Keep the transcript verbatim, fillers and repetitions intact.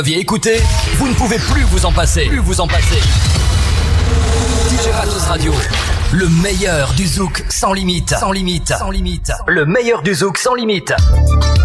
aviez écouté, vous ne pouvez plus vous en passer. Plus vous en passer. D J Matos Radio, le meilleur du zouk sans limite. Sans limite. Sans limite. Le meilleur du zouk sans limite.